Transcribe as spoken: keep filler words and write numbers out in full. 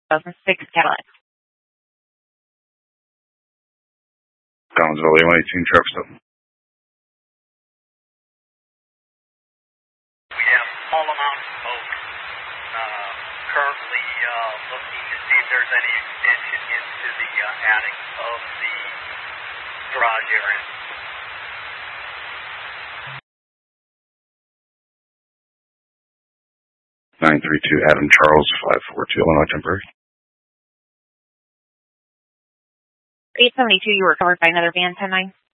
two thousand six Cadillac. Collinsville, A one eighteen traffic stop. We have Paula Mountain Oak uh, currently uh, looking to see if there's any extension into the uh, attic of the garage area. nine three two Adam Charles, five four two Illinois Temporary. eight seventy-two, you were covered by another van, ten nine.